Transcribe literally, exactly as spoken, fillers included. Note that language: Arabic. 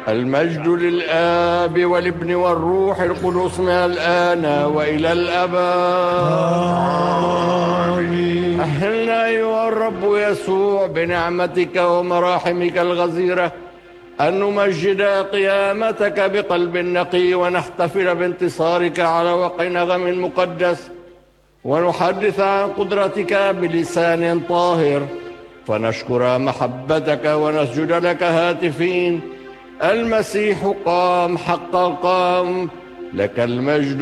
المجد للآب والابن والروح القدس من الآن وإلى الأبد. آمين. أهلنا أيها الرب يسوع بنعمتك ومراحمك الغزيرة أن نمجد قيامتك بقلب نقي ونحتفل بانتصارك على وقع نغم مقدس ونحدث عن قدرتك بلسان طاهر، فنشكر محبتك ونسجد لك هاتفين: المسيح قام، حقا قام، لك المجد